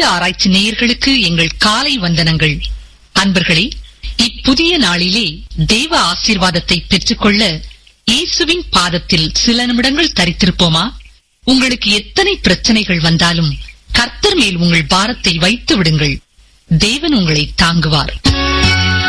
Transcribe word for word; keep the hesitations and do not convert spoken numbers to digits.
ஆராய்ச்சி நேயர்களுக்கு எங்கள் காலை வந்தனங்கள். அன்பர்களே, இப்புதிய நாளிலே தேவ ஆசீர்வாதத்தை பெற்றுக்கொள்ள இயேசுவின் பாதத்தில் சில நிமிடங்கள் தரித்திருப்போமா? உங்களுக்கு எத்தனை பிரச்சனைகள் வந்தாலும் கர்த்தர் மேல் உங்கள் பாரத்தை வைத்து விடுங்கள். தேவன் உங்களை தாங்குவார்.